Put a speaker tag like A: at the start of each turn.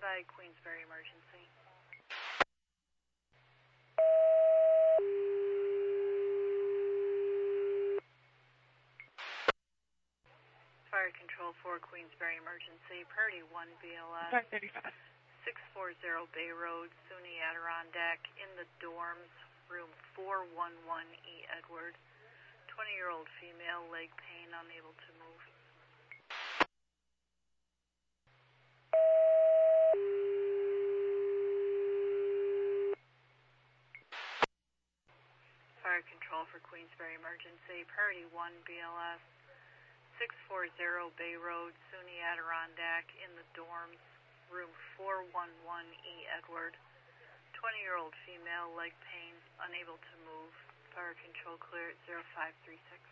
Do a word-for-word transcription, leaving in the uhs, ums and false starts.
A: by Queensbury Emergency. Fire Control for Queensbury Emergency, Priority one B L S.
B: five thirty-five.
A: six forty Bay Road, SUNY Adirondack, in the dorms, room four one one E Edward. twenty-year-old female, leg pain, unable to move. Fire Control for Queensbury Emergency, Priority one B L S. six forty Bay Road, SUNY Adirondack, in the dorms, room four one one E Edward. twenty-year-old female, leg pain, unable to move. Fire Control clear at zero five three six.